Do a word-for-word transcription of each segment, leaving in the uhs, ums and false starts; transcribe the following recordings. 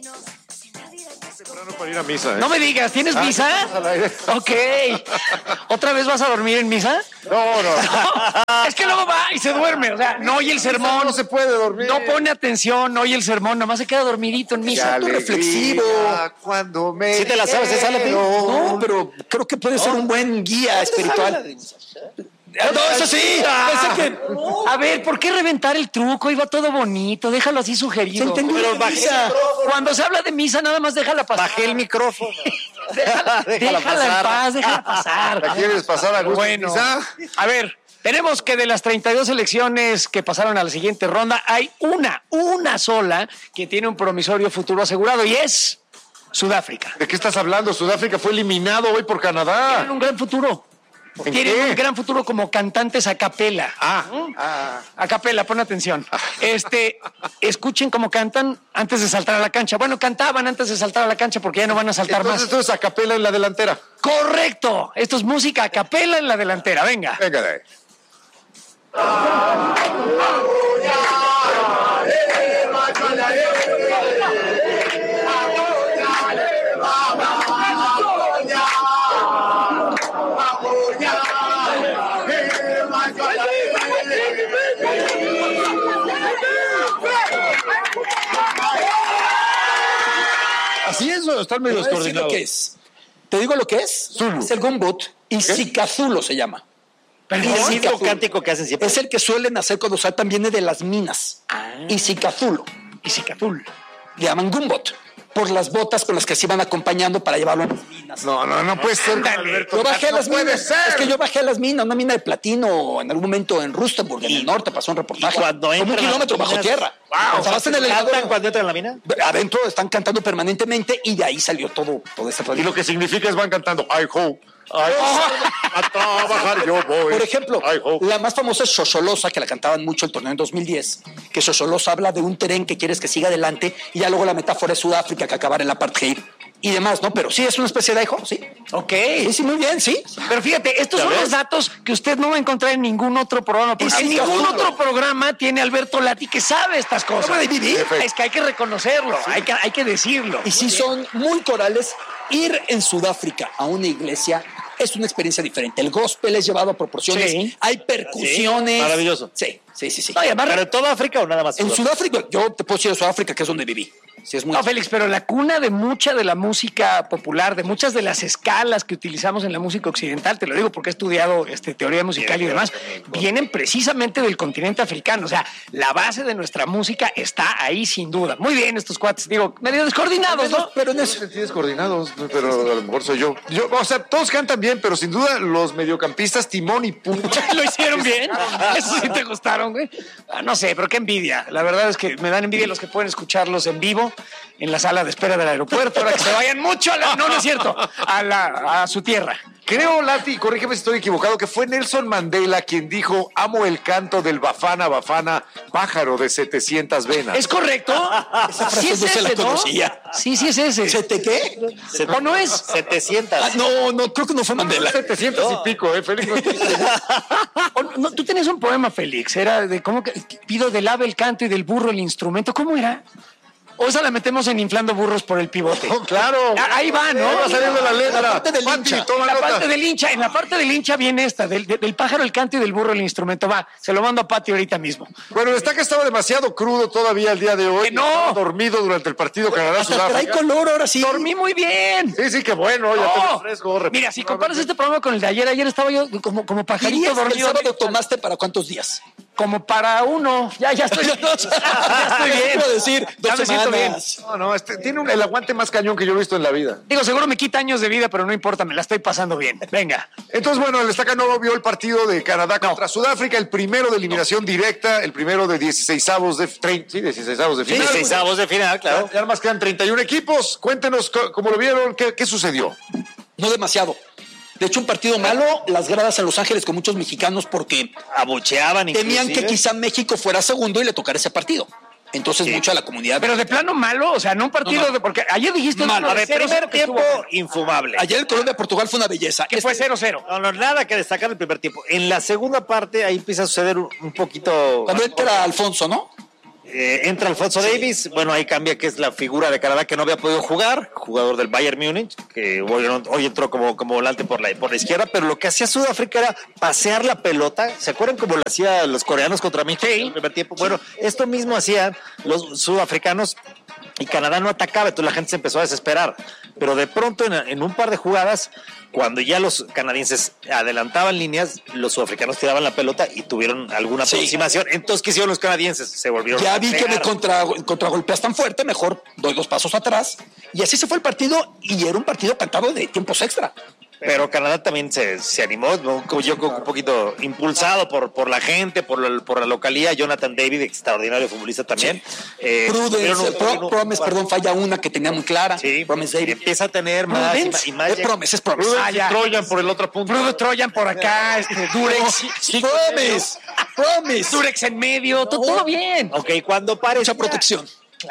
Temprano para ir a misa, ¿eh? No me digas, ¿tienes Ah, misa? al aire. Ok. ¿Otra vez vas a dormir en misa? No, no. Es que luego va y se duerme, o sea, no oye el sermón. No se puede dormir. No pone atención, no oye el sermón, nomás se queda dormidito en Qué misa. alegría reflexivo. Cuando me ¿Sí te la sabes esa, Lati? No, pero creo que puede ser un buen guía espiritual. No, eso sí. Ese que- A ver, ¿por qué reventar el truco? Iba todo bonito, déjalo así sugerido. Se entendió Pero la bajé misa. Cuando se habla de misa, nada más déjala pasar. Bajé el micrófono. Déjala, Déjala déjala en pasar. paz, déjala pasar. ¿La quieres pasar a gusto? Bueno, Quizá. a ver, tenemos que de las treinta y dos selecciones que pasaron a la siguiente ronda, hay una, una sola que tiene un promisorio futuro asegurado y es Sudáfrica. ¿De qué estás hablando? Sudáfrica fue eliminado hoy por Canadá. Tienen un gran futuro. ¿En Tienen qué? un gran futuro como cantantes a capela. Ah, ah. A capela, pon atención. Este, escuchen cómo cantan antes de saltar a la cancha. Bueno, cantaban antes de saltar a la cancha porque ya no van a saltar Entonces más. esto es a capela en la delantera. Correcto. Esto es música a capela en la delantera. Venga. Venga de ahí. Así es, o están medio Te voy a decir lo descoordinados. que es. ¿Te digo lo que es? Zulu. Es el gumbut y Zikazulo se llama. El Zikazulo. mismo cántico que hacen siempre. Es el que suelen hacer cuando saltan, viene de las minas. Y Zikazulo. Y Zicazul. Le llaman gumbot. Por las botas con las que se iban acompañando para llevarlo a las minas. No, no, no puede ser. Alberto. Yo bajé a No las puede minas. ser. Es que yo bajé a las minas, una mina de platino en algún momento en Rustenburg, en el norte, pasó un reportaje. Y cuando como un entran kilómetro a las bajo minas- tierra. Wow, Estabas en el ¿cantan elevador. cuando entran a la mina? Adentro están cantando permanentemente y de ahí salió todo, todo ese Y rollo. lo que significa es van cantando I hope. I a trabajar yo voy. Por ejemplo, I hope. la más famosa es Xoxolosa, que la cantaban mucho el torneo en dos mil diez, que Xoxolosa habla de un tren que quieres que siga adelante y ya luego la metáfora es Sudáfrica, que acabar en la apartheid y demás, ¿no? Pero sí, es una especie de hijo, sí. Ok. Sí, sí, muy bien, sí. Pero fíjate, estos son los datos que usted no va a encontrar en ningún otro programa. Porque Y en sí, ningún seguro. otro programa tiene Alberto Lati que sabe estas cosas. Acaba de vivir. Es que hay que reconocerlo, hay, que, hay que decirlo. Y sí son muy corales. Ir en Sudáfrica a una iglesia es una experiencia diferente. El gospel es llevado a proporciones, Sí. hay percusiones. Sí, maravilloso. Sí, sí, sí, sí. No, y además- ¿Pero en toda África o nada más? En Sudáfrica, yo te puedo decir a Sudáfrica, que es donde viví. Sí, es muy No, Félix, pero la cuna de mucha de la música popular, de muchas de las escalas que utilizamos en la música occidental, te lo digo porque he estudiado este, teoría musical y demás, vienen precisamente del continente africano. O sea, la base de nuestra música está ahí sin duda. Muy bien estos cuates, digo, medio descoordinados, ¿no? Pero en No eso. sentí descoordinados, pero a lo mejor soy yo. yo. O sea, todos cantan bien, pero sin duda los mediocampistas Timón y Pumba Lo hicieron bien. Eso sí te gustaron, güey. Ah, no sé, pero qué envidia. La verdad es que me dan envidia los que pueden escucharlos en vivo en la sala de espera del aeropuerto. Ahora que se vayan mucho a la... No, no es cierto. A, la, a su tierra. Creo, Lati, corrígeme si estoy equivocado, que fue Nelson Mandela quien dijo: amo el canto del Bafana Bafana, pájaro de setecientas venas. ¿Es correcto? Esa frase Sí es no se la ese, ¿no? conocía. Sí, sí es ese. ¿Se te qué? ¿O no es? setecientas. Ah, no, no, creo que no fue Mandela. setecientos y pico, ¿eh, Félix? No estoy seguro. ¿O no, tú tenías un poema, Félix. Era de cómo que pido del ave el canto y del burro el instrumento. ¿Cómo era? O esa la metemos en inflando burros por el pivote. Claro. Ah, ahí va, ¿no? Va saliendo la letra. La parte del Pati, hincha. toma En la nota. parte del hincha, en la parte del hincha viene esta, del, del pájaro el canto y del burro el instrumento. Va, se lo mando a Pati ahorita mismo. Bueno, está que estaba demasiado crudo todavía el día de hoy. ¡Que no! Estaba dormido durante el partido Hasta trae Canadá-Sudáfrica. color ahora sí. Dormí muy bien. Sí, sí, qué bueno, ya te No. refresco. Mira, si comparas este programa con el de ayer, ayer estaba yo como, como pajarito ¿Dirías que el dormido. sábado tomaste para cuántos días? Como para uno. Ya, ya estoy, ya estoy bien. Iba a decir, dos Ya me siento bien. semanas. No, no, este, tiene un- el aguante más cañón que yo he visto en la vida. Digo, seguro me quita años de vida, pero no importa, me la estoy pasando bien. Venga. Entonces, bueno, el Estaca no vio el partido de Canadá contra Sudáfrica, el primero de eliminación directa, el primero de dieciseisavos de, trein- sí, dieciseisavos de final. dieciseisavos de final, claro. Ya más quedan treinta y uno equipos. Cuéntenos co- cómo lo vieron, qué, qué sucedió. No demasiado. De hecho, un partido malo, las gradas en Los Ángeles con muchos mexicanos porque Abucheaban temían que inclusive. quizá México fuera segundo y le tocara ese partido. Entonces, mucho a la comunidad. Pero de plano malo, o sea, no un partido No, no. de. Porque ayer dijiste. Malo. uno A ver, cero, primer cero, que tiempo, estuvo- infumable. Ayer el Colombia-Portugal fue una belleza. Que fue Este- cero cero. No, no, nada que destacar el primer tiempo. En la segunda parte, ahí empieza a suceder un, un poquito... Cuando entra Alfonso, ¿no? Eh, entra Alfonso Davies, bueno, ahí cambia que es la figura de Canadá que no había podido jugar, jugador del Bayern Múnich, que hoy, hoy entró como, como volante por la, por la izquierda, pero lo que hacía Sudáfrica era pasear la pelota. ¿Se acuerdan cómo lo hacían los coreanos contra México en el primer tiempo? Bueno, esto mismo hacían los sudafricanos y Canadá no atacaba, entonces la gente se empezó a desesperar. Pero de pronto en, en un par de jugadas, cuando ya los canadienses adelantaban líneas, los sudafricanos tiraban la pelota y tuvieron alguna Sí. aproximación. Entonces, ¿qué hicieron los canadienses? Se volvieron Ya a vi que me pegar. contra, contragolpeas tan fuerte, mejor doy dos pasos atrás. Y así se fue el partido y era un partido cantado de tiempos extra. Pero Canadá también se, se animó, ¿no? Como yo creo que un poquito impulsado por, por la gente, por la, por la localía. Jonathan David, extraordinario futbolista también. Eh, Prudence, tuvieron un- Pro- tuvieron un- Promise, perdón, falla una que tenía muy clara. Sí, Promise David. empieza a tener más y Prudence, más. Y más es Promise, es Promise. Prudence Ah, y ya. Troyan por el otro punto. Bruno Troyan por acá, este, Durex. Promise, Promise. Durex en medio, todo, todo bien. Ok, cuando parecía, Mucha protección.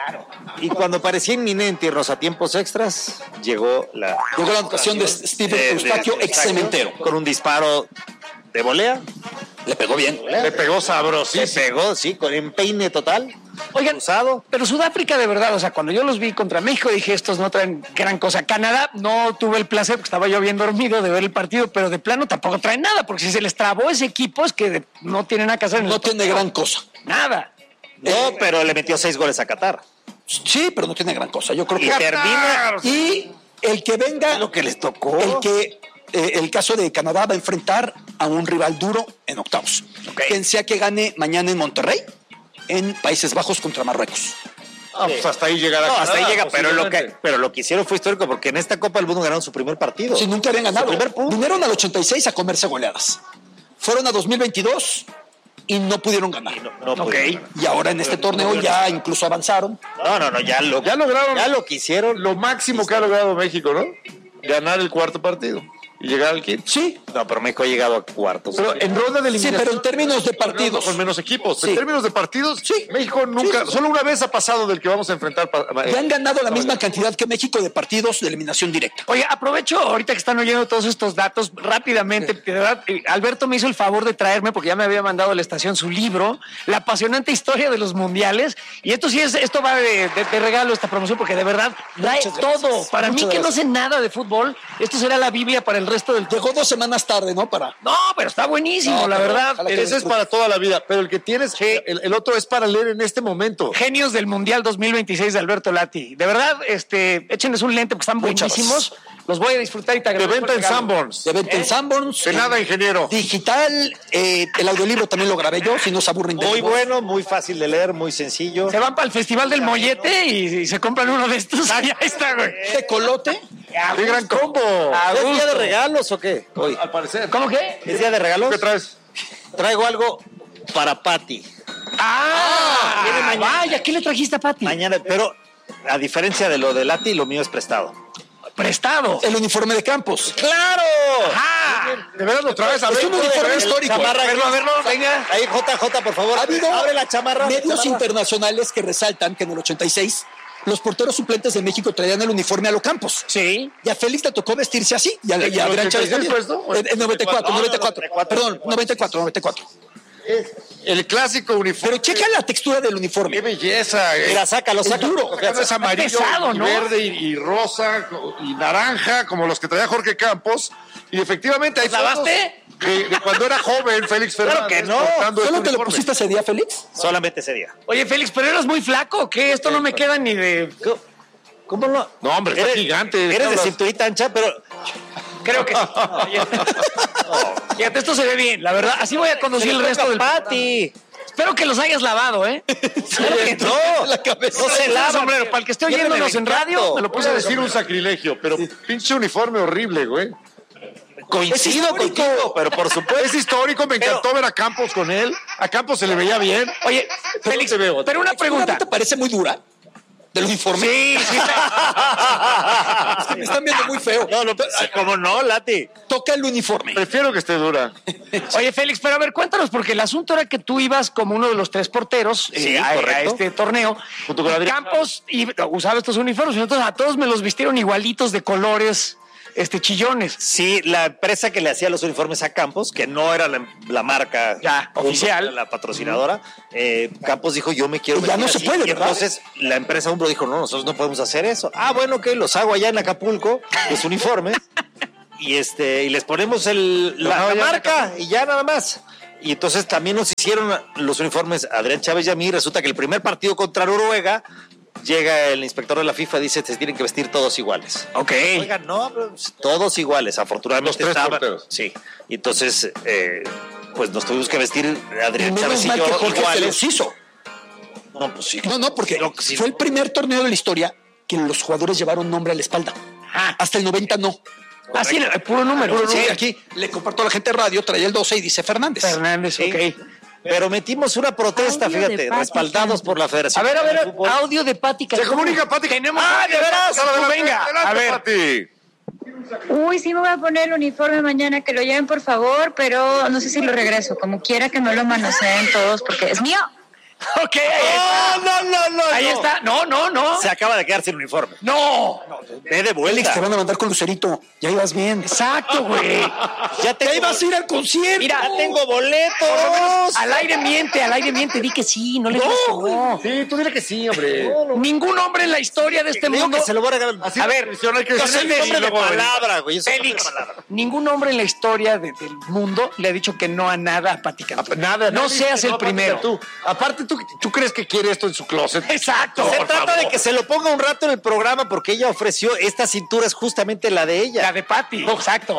y cuando parecía inminente irnos a tiempos extras, llegó la Llegó la anotación de Steven de- de Eustaquio, ex cementero. con un disparo de volea. Le pegó bien. Le pegó sabrosísimo. Se pegó, sí, con empeine total. Oigan, Cruzado. pero Sudáfrica de verdad, o sea, cuando yo los vi contra México dije, estos no traen gran cosa. Canadá no tuve el placer, porque estaba yo bien dormido de ver el partido, pero de plano tampoco traen nada, porque si se les trabó ese equipo es que de- no tienen nada que hacer en el No tiene torneo. gran cosa. Nada. No, pero le metió seis goles a Qatar. Sí, pero no tiene gran cosa. Yo creo Y que termina Y el que venga, lo que les tocó. el que eh, el caso de Canadá va a enfrentar a un rival duro en octavos. Quien sea que gane mañana en Monterrey, en Países Bajos contra Marruecos. Ah, pues hasta ahí llegará. No, hasta ahí Canadá, llega, pero lo, que, posiblemente. pero lo que hicieron fue histórico porque en esta Copa del Mundo ganaron su primer partido. Si nunca habían ganado. Su primer punto. Vinieron al ochenta y seis a comerse goleadas. Fueron a dos mil veintidós y no pudieron ganar. No, no Ok. pudieron. Y ahora en este torneo ya incluso avanzaron. No, no, no, ya lo, Ya lograron ya lo que hicieron. lo máximo que ha logrado México, ¿no? Ganar el cuarto partido y llegar al quinto. Sí, No, pero México ha llegado a cuartos. Pero en ronda de sí, eliminación. pero en términos de partidos. Con menos equipos. Sí. En términos de partidos, Sí. México nunca, Sí, sí, sí. solo una vez ha pasado del que vamos a enfrentar. pa- Ya han ganado la No, misma ya. cantidad que México de partidos de eliminación directa. Oye, aprovecho ahorita que están oyendo todos estos datos rápidamente. De verdad, eh, Alberto me hizo el favor de traerme, porque ya me había mandado a la estación su libro, La apasionante historia de los mundiales. Y esto sí es, esto va de, de- de regalo, esta promoción, porque de verdad trae Muchas gracias. todo. Para Muchas mí que no gracias. sé nada de fútbol, esto será la Biblia para el resto del. Llegó dos semanas tarde, ¿no? Para. No, pero está buenísimo, No, la pero verdad. ojalá que Ese es para toda la vida, pero el que tienes, el, el otro es para leer en este momento. Genios del Mundial dos mil veintiséis de Alberto Lati. De verdad, este, échenles un lente porque están Muchas buenísimos. Los voy a disfrutar y te De agradezco venta el en regalo. Sanborns. De venta en Sanborns. De nada, ingeniero. Digital. eh, el audiolibro también lo grabé yo, si no se aburren de Muy mi voz. bueno, muy fácil de leer, muy sencillo. Se van para el Festival del Mollete y, y se compran uno de estos. Ahí está, güey. Tecolote. ¡Qué gran combo! A ¿Es día gusto. de regalos o qué? Hoy. Al parecer. ¿Cómo que? ¿Es día de regalos? ¿Qué traes? Traigo algo para Patty. ¡Ah! viene mañana. Vaya, ¿qué le trajiste a Pati? Mañana, pero a diferencia de lo de Lati, lo mío es prestado. Prestado. El uniforme de Campos. ¡Claro! ¡Ah! ¿De verdad lo traes? A Es ver, un uniforme ver, histórico. Chamarra, A verlo, a verlo, venga. Ahí, J J, por favor. Ha habido Abre la chamarra. medios chamarra. internacionales que resaltan que en el ochenta y seis los porteros suplentes de México traían el uniforme a los Campos. Sí. Y a Félix le tocó vestirse así. Y a, y a ¿En el Adrián Chávez ochenta y seis también. fue esto? En, en noventa y cuatro, No, no, noventa y cuatro. noventa y cuatro, Perdón, noventa y cuatro, noventa y cuatro. el clásico uniforme. Pero checa la textura del uniforme. ¡Qué belleza! eh. Mira, sácalo, Es sácalo. duro. Acá es amarillo, pesado, y ¿no? verde y, y rosa y naranja, como los que traía Jorge Campos. Y efectivamente hay ¿Lavaste? fotos de, de cuando era joven Félix Fernández. Claro que no. portando este ¿Solo te lo uniforme. pusiste ese día, Félix? Solamente ese día. Oye, Félix, pero eras muy flaco, ¿o ¿qué? Esto no me queda ni de. ¿Cómo no? No, hombre, está Eres- gigante. ¿de qué Eres de hablas? cinturita ancha, pero Creo que sí. Oye. Fíjate, esto se ve bien, la verdad. Así voy a conducir el resto del. Pati. Espero que los hayas lavado, ¿eh? Claro que No, La cabeza. no se lava. sombrero. Para el que esté Yo oyéndonos me en radio, encanto. me lo Voy puse a a decir un sacrilegio, pero pinche uniforme horrible, güey. Coincido histórico. contigo, pero por supuesto. Es histórico, me encantó Pero- ver a Campos con él. A Campos se le veía bien. Oye, Félix, te veo? pero una ¿No pregunta. te parece muy dura? ¿Del uniforme? Sí, sí. Es que me están viendo muy feo. No, no, ¿cómo no, Lati? Toca el uniforme. Prefiero que esté dura. Oye, Félix, pero a ver, cuéntanos, porque el asunto era que tú ibas como uno de los tres porteros Sí, eh, a, a correcto. este torneo. Junto con Adrián. Campos y, usaba estos uniformes, y entonces a todos me los vistieron igualitos de colores. este, chillones. Sí, la empresa que le hacía los uniformes a Campos, que no era la, la marca ya, oficial, la patrocinadora, eh, Campos dijo, yo me quiero ya no así. se puede, y ¿verdad? entonces la empresa Umbro dijo, no, nosotros no podemos hacer eso. Ah, bueno, que los hago allá en Acapulco, los uniformes, y este y les ponemos el, la, la marca y ya nada más. Y entonces también nos hicieron los uniformes Adrián Chávez y a mí. Resulta que el primer partido contra Noruega, llega el inspector de la FIFA, dice, se tienen que vestir todos iguales. Ok. Oiga, no, todos iguales. Afortunadamente Los tres estaban- porteros. Sí. Y entonces, eh, pues nos tuvimos que vestir Adrián Menos Chávez y mal yo que Jorge se iguales. los hizo. No, pues sí. No, no, porque Lo que sí- fue el primer torneo de la historia que los jugadores llevaron nombre a la espalda. Ah. Hasta el noventa no. Así, el puro número. Sí, Sí, aquí le comparto a la gente de radio, traía el doce y dice Fernández. Fernández, Sí. ok. Pero metimos una protesta, Audio de fíjate, Pati respaldados Cantú. por la A Federación. ver, a ver, de Fútbol. audio de Pati Cantú. Se comunica, Pati. Tenemos Ah, audio de veras. Pati Cantú. Venga, Adelante, a ver. Pati. Uy, sí me voy a poner el uniforme mañana, que lo lleven por favor, pero no sé si lo regreso, como quiera que no lo manoseen todos, porque es mío. Ok, ahí está. No, no, no, no. Ahí no. está. No, no, no. Se acaba de quedar sin uniforme. No. Ve de Alex, te vuelta. van a mandar con Lucerito. Ya ibas bien. Exacto, güey. Ya, tengo, Ya ibas a ir al concierto. Mira, ya tengo boletos. al aire miente, al aire miente. Di que sí, no le digas que no. Sí, tú dile que sí, hombre. Ningún hombre en la historia de este Digo mundo. que se lo voy a regalar. Así A la ver, televisión hay que Yo soy decir un hombre y de luego- palabra, güey. Yo soy un hombre Félix, de palabra. ningún hombre en la historia de- del mundo le ha dicho que no a nada a Pati Cantú. Nada, No nadie seas dice el no, Pati primero. Cantú. Aparte, ¿tú, ¿tú crees que quiere esto en su closet? Exacto. Se por trata favor. de que se lo ponga un rato en el programa porque ella ofreció esta cintura, es justamente la de ella. La de Pati. Exacto.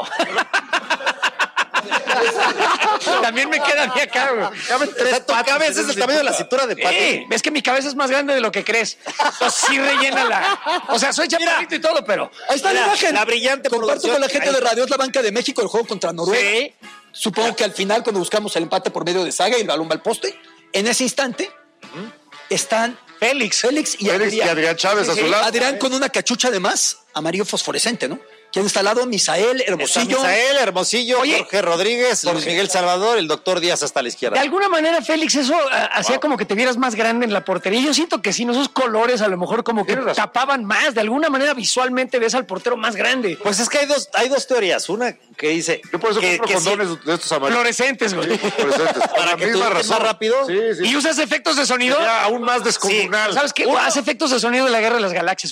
También me queda a mí acá, güey. Caben tres Exacto, patas cabe, en ese es esa el tamaño de la cintura. cintura de Pati. Eh, ves que mi cabeza es más grande de lo que crees. Entonces sí rellena la. O sea, soy chaparrito y todo, pero. Ahí está la Mira, imagen. la brillante Comparto producción. con la gente Ahí. de radio. Es la banca de México, el juego contra Noruega. Sí. Supongo que al final, cuando buscamos el empate por medio de Saga y el balón va al poste, en ese instante están Félix. Félix y Félix y Adrián. Adrián Chávez Sí, a sí. su lado. Adrián con una cachucha además, amarillo fosforescente, ¿no? ¿Quién está al lado? Misael, Está Hermosillo. Misael, Hermosillo, Oye. Jorge Rodríguez, Luis Miguel Salvador, el doctor Díaz hasta la De izquierda. alguna manera, Félix, eso ah, hacía como que te vieras más grande en la portería. Yo siento que sí, ¿no? Esos colores a lo mejor como que Tienes razón. tapaban más. De alguna manera, visualmente ves al portero más grande. Pues es que hay dos, hay dos teorías. Una que dice Yo por eso que, compro que sí, condones de estos amarillos. Fluorescentes, güey. Fluorescentes. Por Para la que tú misma estés más razón. rápido. Sí, sí. ¿Y usas efectos de sonido? Ya, aún más descomunal. ¿Sabes qué? Haz efectos de sonido de la guerra de las galaxias.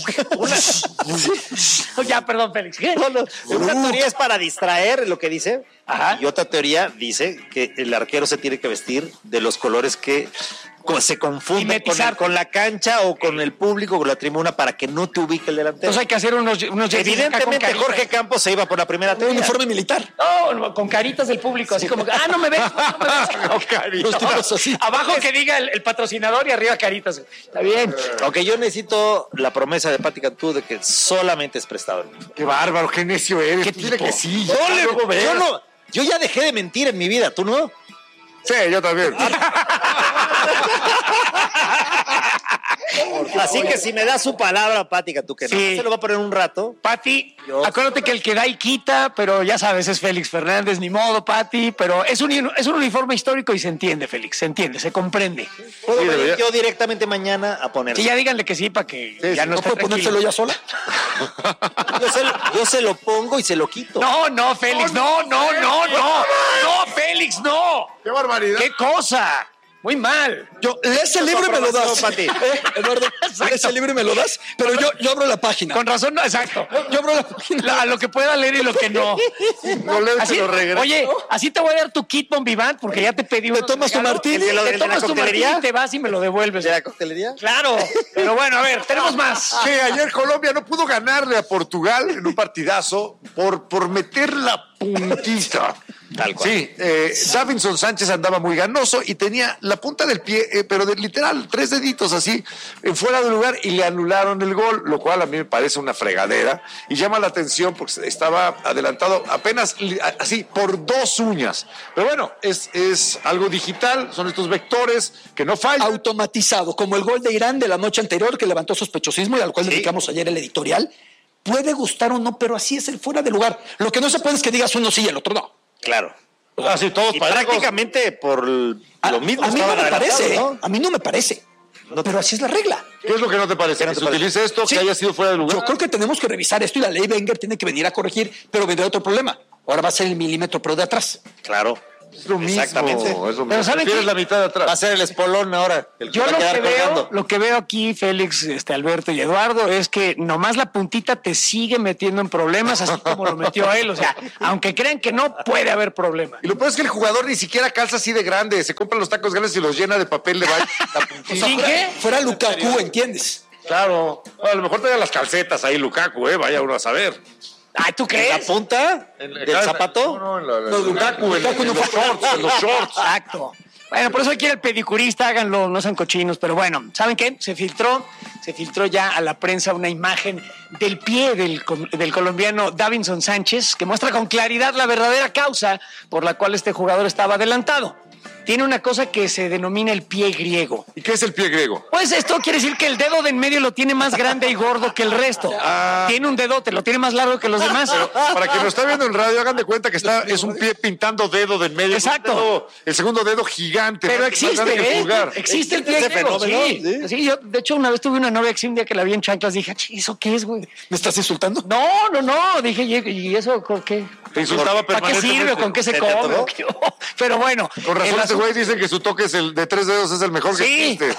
Una- ya, perdón, Félix. ¿Qué? No, no. Una teoría es para distraer lo que dice. Ajá. Y otra teoría dice que el arquero se tiene que vestir de los colores que co- se confunden con, Mimetizar. el- con la cancha o con el público, con la tribuna, para que no te ubique el delantero. Entonces hay que hacer unos, unos jerseys acá con Evidentemente, caritas. Jorge Campos se iba por la primera Un teoría. uniforme militar. No, no, con caritas del público, así como, que, ah, no me ves, no me ves. No, cariño. Los tipos así. Abajo que diga el, el patrocinador y arriba caritas. Está bien. Aunque yo necesito la promesa de Pati Cantú de que solamente es prestado. Qué bárbaro, qué necio eres. ¿Qué Dile tipo? que sí. Yo, ya le- luego ves. yo no, yo ya dejé de mentir en mi vida, ¿tú no? Sí, yo también. Así que si me da su palabra, Pati Cantú, que no Sí. se lo va a poner un rato. Pati, Yo- acuérdate que el que da y quita, pero ya sabes, es Félix Fernández, ni modo, Pati, pero es un, es un uniforme histórico y se entiende, Félix, se entiende, se comprende. Puedo Sí, venir debería- yo directamente mañana a poner. Sí, ya díganle que sí, para que Sí, ya sí, no ¿No esté puede ponérselo tranquilo. ella sola? Yo se, lo- yo se lo pongo y se lo quito. No, no, Félix, no, no, no, no, no, Félix, no. Qué barbaridad. ¿Qué cosa? Muy mal. Yo, lees el libro y me lo das. aprobación, Pati. ¿Eh, Eduardo? Lees el libro y me lo das, pero yo, yo abro la página. Con razón, no, exacto. Yo abro la página. La- lo que pueda leer y lo que no. No leo y Así- te lo regreso. oye, así te voy a dar tu kit Bon Vivant porque ya te pedí uno. tomas tu martini? ¿El de lo- Te el de la tomas tu martini coctelería? y te vas y me lo devuelves. ¿De la coctelería? Claro. Pero bueno, a ver, tenemos más. Que ayer Colombia no pudo ganarle a Portugal en un partidazo por, por meter la puntita. Tal cual. Sí, eh, Davinson Sánchez andaba muy ganoso y tenía la punta del pie, eh, pero de literal, tres deditos así, eh, fuera de lugar y le anularon el gol, lo cual a mí me parece una fregadera y llama la atención porque estaba adelantado apenas li- así por dos uñas. Pero bueno, es, es algo digital, son estos vectores que no fallan. Automatizado, como el gol de Irán de la noche anterior que levantó sospechosismo y al cual Sí. dedicamos ayer el editorial. Puede gustar o no, pero así es el fuera de lugar. Lo que no se puede es que digas uno sí y el otro no. Claro. Así todos Y parejos. prácticamente por l- A, lo mismo a mí no estaban me adelantados, parece, ¿no? ¿eh? A mí no me parece. No, pero así es la regla. ¿Qué es lo que no te parece? ¿Que se utilice esto, Sí. que haya sido fuera de lugar? Yo creo que tenemos que revisar esto y la ley Wenger tiene que venir a corregir, pero vendrá otro problema. Ahora va a ser el milímetro, pero de atrás. Claro. Es lo mismo. Exactamente. Es lo mismo. Pero ¿saben Prefieres qué? la mitad de atrás. Va a ser el espolón ahora. El Yo va a lo quedar que, veo, colgando. lo que veo aquí, Félix, este, Alberto y Eduardo, es que nomás la puntita te sigue metiendo en problemas, así como lo metió él. O sea, aunque crean que no, puede haber problemas. Y lo peor es que el jugador ni siquiera calza así de grande. Se compra los tacos grandes y los llena de papel de baño. La puntita. ¿Sí qué? Fuera Lukaku, ¿entiendes? Claro. A lo mejor traía las calcetas ahí Lukaku, ¿eh? Vaya uno a saber. Ay, ¿tú ¿La crees? punta En- del zapato? No, no, en la, No, Lukaku, en, Lukaku en no los fue- shorts, en los shorts. Exacto. Bueno, por eso aquí el pedicurista, háganlo, no sean cochinos, pero bueno, ¿saben qué? Se filtró, se filtró ya a la prensa una imagen del pie del, col- del colombiano Davinson Sánchez, que muestra con claridad la verdadera causa por la cual este jugador estaba adelantado. Tiene una cosa que se denomina el pie griego. ¿Y qué es el pie griego? Pues esto quiere decir que el dedo de en medio lo tiene más grande y gordo que el resto. Tiene un dedote, lo tiene más largo que los demás. Para quien lo está viendo en radio, hagan de cuenta que está, es un pie pintando dedo de en medio. Exacto. Un dedo- el segundo dedo gigante. Pero más existe, grande que el ¿eh? pulgar. Existe el pie Ese griego, fenómeno, sí. sí. Sí, yo, de hecho, una vez tuve una novia que sí, un día que la vi en chanclas, dije, "Ch, ¿eso qué es, güey?" ¿Me estás insultando? No, no, no. Dije, ¿y y eso con qué? Te insultaba ¿Para qué permanentemente. sirve? ¿Con qué se ¿Te come? tocó? Pero bueno. Con razón el ese asunto- güey dicen que su toque es el de tres dedos es el mejor que Sí. existe.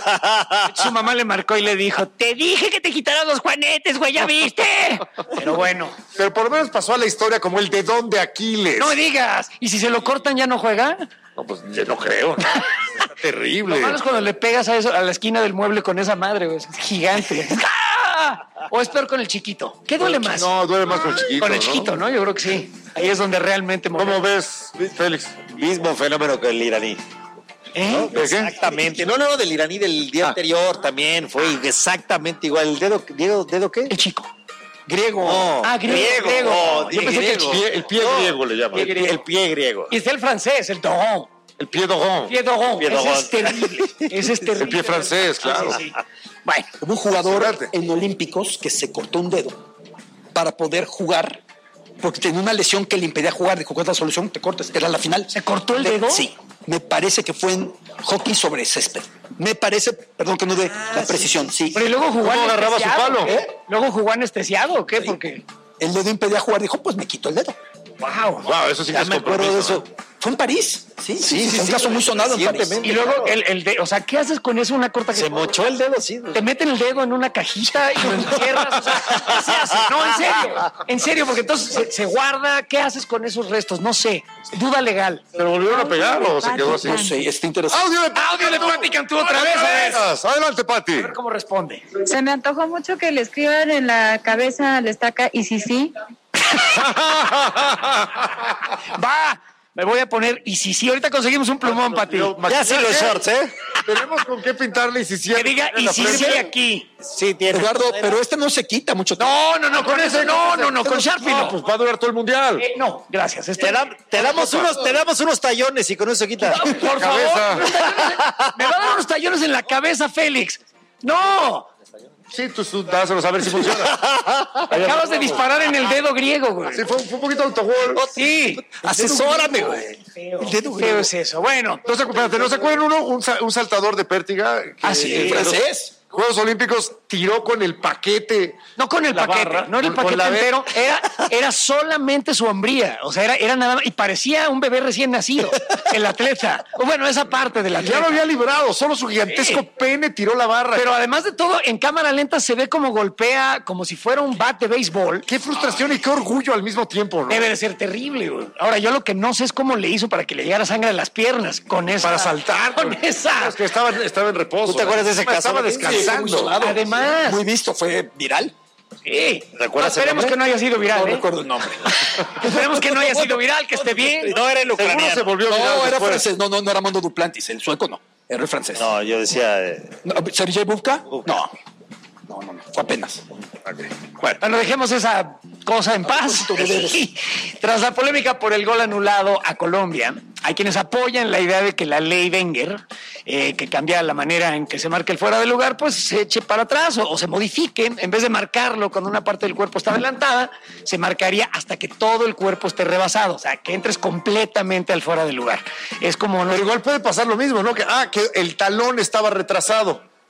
Su mamá le marcó y le dijo, te dije que te quitaras los juanetes, güey, ¿ya viste? Pero bueno, Pero por lo menos pasó a la historia como el dedón de Aquiles. no me digas. ¿Y si se lo cortan ya no juega? No, pues yo no creo. Está terrible. Lo malo es cuando le pegas a eso, a la esquina del mueble con esa madre, güey. Es gigante. ¡Ah! O es peor con el chiquito. ¿Qué duele más? No, duele más con el chiquito. Con el ¿no? chiquito, ¿no? Yo creo que sí. Ahí es donde realmente ¿Cómo molesta. ves, Félix? Mismo fenómeno que el iraní. ¿Eh? ¿De qué? Exactamente. No, no, del iraní del día Ah. anterior también fue exactamente igual. ¿El dedo, dedo, dedo qué? El chico. Griego. No, Ah, griego, griego. No, Yo dije pensé que el griego. pie- el pie No, griego le llaman. El pie, el pie griego. Y está el francés, el doron. El pie dogón. Pie doron. Pie Ese doron. es terrible. Ese es terrible. El pie francés, claro. Sí, sí, sí. Bueno, Hubo un jugador Espérate. en Olímpicos que se cortó un dedo para poder jugar, porque tenía una lesión que le impedía jugar. Dijo, ¿cuál es la solución? Te cortas. Era la final. ¿se cortó el Le- dedo? Sí. Me parece que fue en hockey sobre césped. Me parece, perdón que no dé la precisión, sí. Pero ¿y luego jugó ¿Cómo agarraba su anestesiado, palo? ¿qué? ¿Luego jugó anestesiado o qué? Porque... El dedo impedía jugar. Dijo, pues me quito el dedo. Wow. Wow, eso sí que Ya es me acuerdo de compromiso, eso. Fue en París. Sí, sí, sí, fue un sí, caso muy sonado en París. recientemente. Y luego el, el de, o sea, ¿qué haces con eso? Una corta que Se mochó el dedo, sí. te meten el dedo en una cajita y lo encierras. O sea, ¿qué se hace? No, en serio. En serio, porque entonces se, se guarda. ¿Qué haces con esos restos? No sé. Duda legal. ¿Pero volvieron a pegar o se quedó así? No sé, está interesante. ¡Audio de Audio de Pati Cantú otra vez. A ver. Adelante, Pati. A ver cómo responde. Se me antojó mucho que le escriban en la cabeza, le estaca, y si sí. Va. Me voy a poner. Y si sí, ahorita conseguimos un plumón, Pati. Ya sí los shorts, ¿eh? Tenemos con qué pintarle y si sí. Que diga, y si sí aquí. Sí, tiene. Eduardo, pero este no se quita mucho tiempo. No, no, no, con ese no, no, no, con Sharpie No, no. pues va a durar todo el mundial. Eh, no, gracias. Esto- Te, da- te damos unos, te damos unos tallones y con eso quita. Por cabeza. favor, me va a dar unos tallones en la cabeza, Félix. No, Sí, tú, tú dáselos a ver si funciona. acabas de disparar en el dedo griego, güey. Sí, fue, fue un poquito autogol. Sí, Asesórame, güey. el dedo griego es eso. Bueno, No se, espérate, ¿no se acuerdan uno? Un, sa- un saltador de pértiga. que Ah, sí, en los francés. Juegos Olímpicos tiró con el paquete. no con el La paquete, barra, no era el con- con paquete la B. entero, era, era solamente su hombría. O sea, era, era nada más, y parecía un bebé recién nacido, el atleta. O bueno, esa parte del Ya atleta. lo había librado, solo su gigantesco Sí. pene tiró la barra. Pero además de todo, en cámara lenta se ve como golpea, como si fuera un bat de béisbol. Qué frustración y qué orgullo al mismo tiempo, ¿no? Debe de ser terrible, güey. Ahora, yo lo que no sé es cómo le hizo para que le llegara sangre a las piernas con esa. Para saltar. Con esa. Es que estaba, estaba en reposo. ¿Tú te acuerdas de ese caso? Estaba Sí, descansando. Además. Muy visto, fue viral. Sí. ¿Recuerdas No, el esperemos nombre? que no haya sido viral, No ¿eh? recuerdo el nombre. Esperemos que no haya sido viral, que esté bien. No era el Seguro se ucraniano. volvió viral No, era después. francés. No, no, no era Mondo Duplantis. El sueco no. Era el francés. No, yo decía. eh, No, ¿Sergei Bubka? No. No, no, no. Fue apenas. Bueno, dejemos esa cosa en paz. Y tras la polémica por el gol anulado a Colombia, hay quienes apoyan la idea de que la ley Wenger, eh, que cambia la manera en que se marca el fuera de lugar, pues se eche para atrás o, o se modifique. En vez de marcarlo cuando una parte del cuerpo está adelantada, se marcaría hasta que todo el cuerpo esté rebasado, o sea, que entres completamente al fuera de lugar. Es como... Pero igual puede pasar lo mismo, ¿no? Que, ah, que el talón estaba retrasado.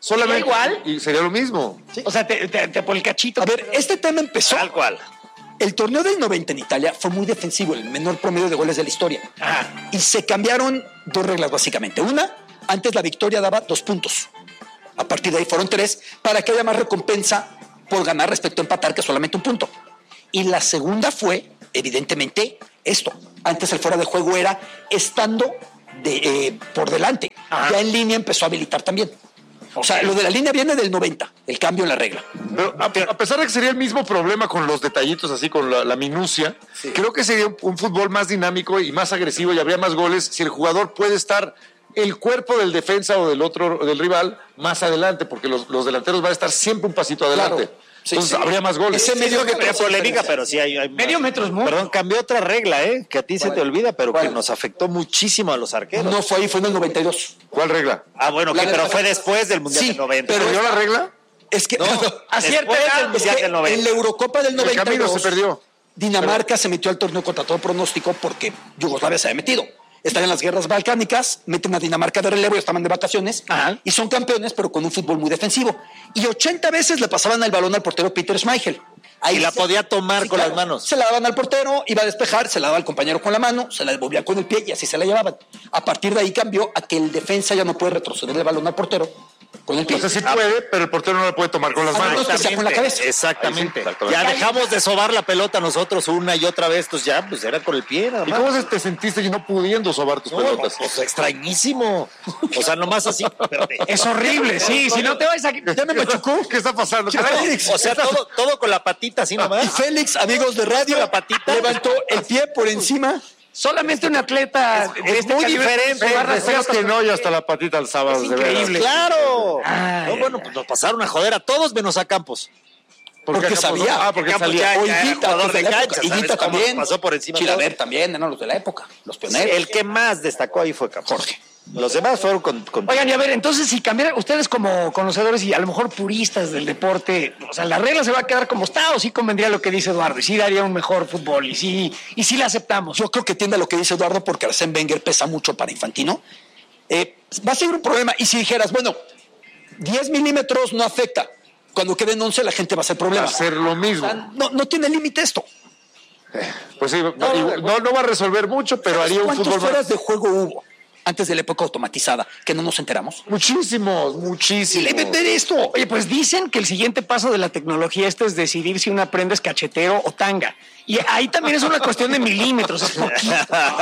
Solamente. igual? Y sería lo mismo. O sea, te, te, te por el cachito. A ver, este tema empezó. Tal cual. El torneo del noventa en Italia fue muy defensivo, el menor promedio de goles de la historia. Ajá. Y se cambiaron dos reglas básicamente. Una, antes la victoria daba dos puntos. A partir de ahí fueron tres para que haya más recompensa por ganar respecto a empatar que solamente un punto. Y la segunda fue, evidentemente, esto. Antes el fuera de juego era estando de, eh, por delante. Ajá. Ya en línea empezó a habilitar también. O sea, lo de la línea viene del noventa, el cambio en la regla. Pero a, a pesar de que sería el mismo problema con los detallitos, así con la, la minucia, creo que sería un, un fútbol más dinámico y más agresivo y habría más goles si el jugador puede estar el cuerpo del defensa o del otro, del rival, más adelante, porque los, los delanteros van a estar siempre un pasito adelante. Claro. Sí, Entonces sí. habría más goles. Ese medio que metro habría polémica, pero sí hay, hay Medio metro es mucho. Perdón, cambió otra regla, ¿eh? Que a ti se ¿Cuál? te olvida, pero ¿Cuál? que nos afectó muchísimo a los arqueros. No fue ahí, fue en el noventa y dos. ¿Cuál regla? Ah, bueno, La que, pero de- fue después del Mundial Sí, del noventa. pero ¿Perdió la regla? Es que No, a cierta después edad, del es Mundial que del noventa. en la Eurocopa del noventa y dos camino se perdió. Dinamarca se metió al torneo contra todo pronóstico porque Yugoslavia se había metido. Están en las guerras balcánicas, meten a Dinamarca de relevo, estaban de vacaciones Ajá. y son campeones, pero con un fútbol muy defensivo. Y ochenta veces le pasaban el balón al portero Peter Schmeichel. Y la se- podía tomar Sí, con claro. las manos. Se la daban al portero, iba a despejar, se la daba al compañero con la mano, se la devolvía con el pie y así se la llevaban. A partir de ahí cambió a que el defensa ya no puede retroceder el balón al portero con el pie. O sea, sí puede, pero el portero no la puede tomar con las Ah, manos. no, que sea con la cabeza. Exactamente. Ahí sí, exactamente. Ya dejamos de sobar la pelota nosotros una y otra vez, pues ya, pues era con el pie nada ¿Y más. cómo se te sentiste y no pudiendo sobar tus No, pelotas? pues extrañísimo. O sea, nomás así. espérate. Es horrible, sí. Si no te vas a... Ya me machucó. ¿Qué está pasando? ¿Qué A ver, está- Félix. O sea, todo, todo con la patita así Y nomás. Félix, amigos de radio, La patita. levantó el pie por encima. Solamente un atleta de es este muy calibre diferente. se va a Decías raspar que no y hasta la patita alzabas Es de veras. increíble. Claro. Ay, no, bueno, pues nos pasaron a joder a todos menos a Campos. ¿Por qué Porque Campos no? sabía. Ah, porque Campos salía. ya- O ya era Higuita, jugador los de de la cancha, época. ¿sabes Higuita cómo también. pasó por encima de Chilaver también, eran los de la época, los pioneros. El que más destacó ahí fue Campos. Jorge. Los demás fueron con... con- Oigan, y a ver, entonces si cambiaran, ustedes como conocedores y a lo mejor puristas del deporte, o sea, la regla se va a quedar como está o sí convendría lo que dice Eduardo y sí daría un mejor fútbol y sí, y sí la aceptamos. Yo creo que tiende a lo que dice Eduardo porque Arsène Wenger pesa mucho para Infantino. Eh, va a ser un problema. Y si dijeras, bueno, diez milímetros no afecta. Cuando queden once la gente va a hacer problema. Hacer lo mismo. O sea, no, no tiene límite esto. Pues sí, no, no, no va a resolver mucho, pero haría un ¿Cuántos fútbol fueras más. de juego hubo antes de la época automatizada que no nos enteramos? Muchísimos, muchísimos. Debe ver esto. Oye, pues dicen que el siguiente paso de la tecnología este es decidir si una prenda es cachetero o tanga. Y ahí también es una cuestión de milímetros, es poquito.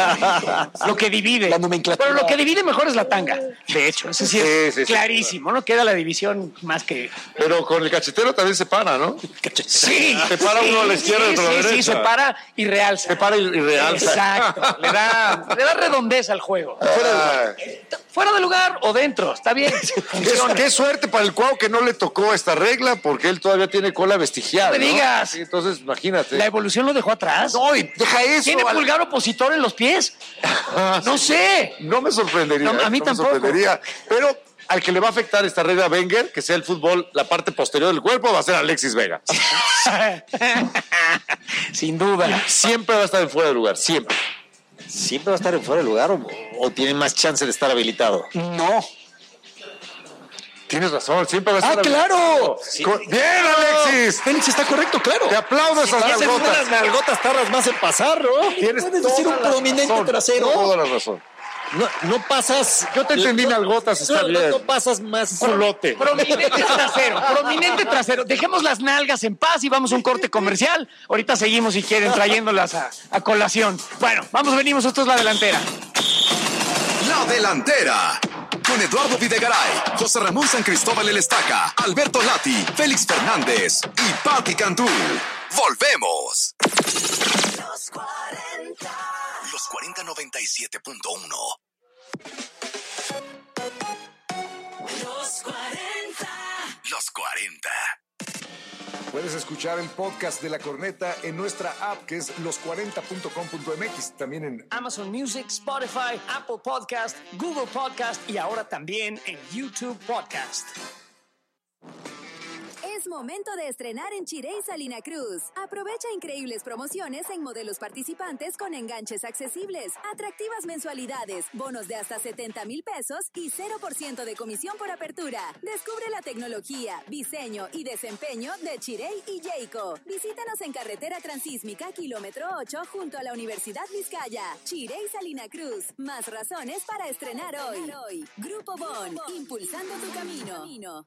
Lo que divide. La nomenclatura. Pero lo que divide mejor es la tanga. De hecho, eso sí es Sí, sí, sí. clarísimo, ¿no? Queda la división más que... Pero con el cachetero también se para, ¿no? Sí. Se para uno a la izquierda y sí, otro a la sí, derecha. Sí, se para y realza. Se para y, y realza. Exacto. Le da, le da redondez al juego. Ah, Fuera de lugar o dentro, está bien. qué, Funciona. qué suerte para el Cuau que no le tocó esta regla porque él todavía tiene cola vestigial. No me ¿no? digas. Sí, entonces, imagínate. La evolución lo dejó atrás. No, y deja eso. ¿Tiene Al- pulgar opositor en los pies? No sé. No me sorprendería. No, a mí ¿eh? No me tampoco. sorprendería. Pero al que le va a afectar esta regla a Wenger, que sea el fútbol, la parte posterior del cuerpo, va a ser Alexis Vega. Sin duda. Siempre va a estar en fuera de lugar, siempre. ¿Siempre va a estar en fuera de lugar o, o tiene más chance de estar habilitado? No. Tienes razón, siempre va a ¡Ah, estar claro! Co- Bien, Alexis. Félix está correcto, claro. Te aplaudo esas Hacen nalgotas. unas nalgotas tardas más en pasar, ¿no? Tienes Puedes decir toda un la prominente razón, trasero. Toda la razón. No, no pasas... Yo te entendí nalgotas, está no, no, bien. no pasas más... Culote. Prominente trasero, prominente trasero. Dejemos las nalgas en paz y vamos a un corte comercial. Ahorita seguimos si quieren trayéndolas a, a colación. Bueno, vamos, venimos, esto es La Delantera. La Delantera. Con Eduardo Videgaray, José Ramón San Cristóbal El Estaca, Alberto Lati, Félix Fernández y Patti Cantú. Volvemos. Los cuarenta. Los cuarenta noventa y siete punto uno. Los cuarenta. Los cuarenta. Puedes escuchar el podcast de La Corneta en nuestra app, que es los cuarenta punto com punto m x. También en Amazon Music, Spotify, Apple Podcast, Google Podcast y ahora también en YouTube Podcast. Es momento de estrenar en Chirey Salina Cruz. Aprovecha increíbles promociones en modelos participantes con enganches accesibles, atractivas mensualidades, bonos de hasta setenta mil pesos y cero por ciento de comisión por apertura. Descubre la tecnología, diseño y desempeño de Chirey y Jayco. Visítanos en carretera transísmica kilómetro ocho junto a la Universidad Vizcaya. Chirey Salina Cruz. Más razones para estrenar hoy. Grupo Bon, impulsando tu camino.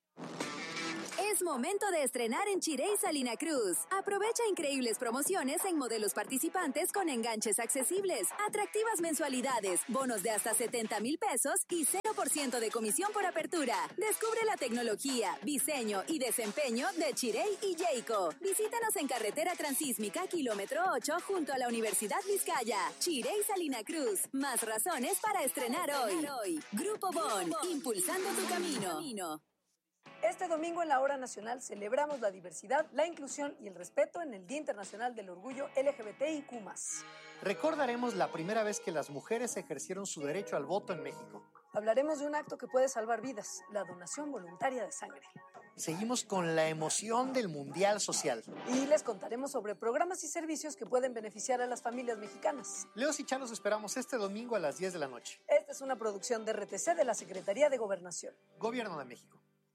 Es momento de estrenar en Chirey Salina Cruz. Aprovecha increíbles promociones en modelos participantes con enganches accesibles, atractivas mensualidades, bonos de hasta setenta mil pesos y cero por ciento de comisión por apertura. Descubre la tecnología, diseño y desempeño de Chirey y Jayco. Visítanos en carretera transísmica kilómetro ocho junto a la Universidad Vizcaya. Chirey Salina Cruz. Más razones para estrenar hoy. Grupo Bon, impulsando tu camino. Este domingo en la Hora Nacional celebramos la diversidad, la inclusión y el respeto en el Día Internacional del Orgullo L G B T I Q más. Recordaremos la primera vez que las mujeres ejercieron su derecho al voto en México. Hablaremos de un acto que puede salvar vidas, la donación voluntaria de sangre. Seguimos con la emoción del Mundial Social. Y les contaremos sobre programas y servicios que pueden beneficiar a las familias mexicanas. Leos y Chá los esperamos este domingo a las diez de la noche. Esta es una producción de R T C de la Secretaría de Gobernación. Gobierno de México.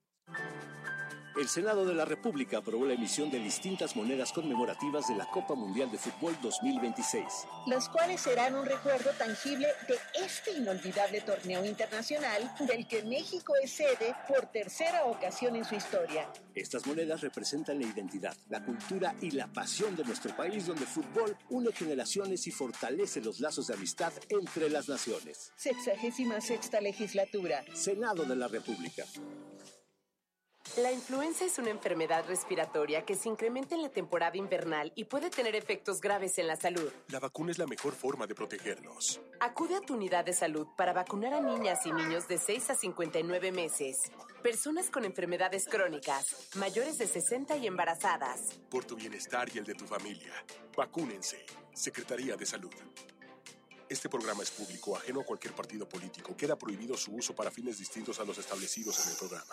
El Senado de la República aprobó la emisión de distintas monedas conmemorativas de la Copa Mundial de Fútbol dos mil veintiséis. Las cuales serán un recuerdo tangible de este inolvidable torneo internacional del que México es sede por tercera ocasión en su historia. Estas monedas representan la identidad, la cultura y la pasión de nuestro país, donde el fútbol une generaciones y fortalece los lazos de amistad entre las naciones. Sexagésima sexta legislatura. Senado de la República. La influenza es una enfermedad respiratoria que se incrementa en la temporada invernal y puede tener efectos graves en la salud. La vacuna es la mejor forma de protegernos. Acude a tu unidad de salud para vacunar a niñas y niños de seis a cincuenta y nueve meses, personas con enfermedades crónicas, mayores de sesenta y embarazadas. Por tu bienestar y el de tu familia, vacúnense. Secretaría de Salud. Este programa es público, ajeno a cualquier partido político. Queda prohibido su uso para fines distintos a los establecidos en el programa.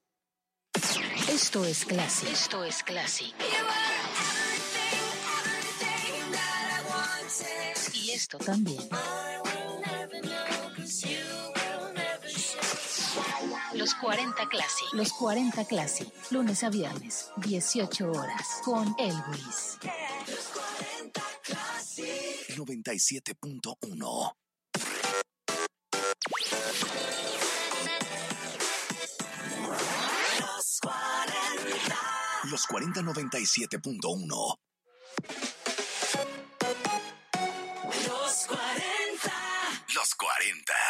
Esto es Classic. Esto es Classic. Y esto también. Los cuarenta Classic. Los cuarenta Classic. Lunes a viernes, dieciocho horas. Con Elvis. noventa y siete punto uno. Los cuarenta noventa y siete punto uno. Los cuarenta. Los cuarenta.